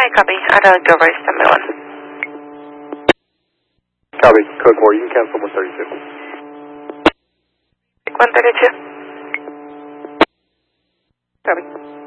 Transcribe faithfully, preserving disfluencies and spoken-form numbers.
Hi, copy. Out of Gilroy, seven one. Copy. Code four, you can cancel one thirty-two. one thirty-two. Copy.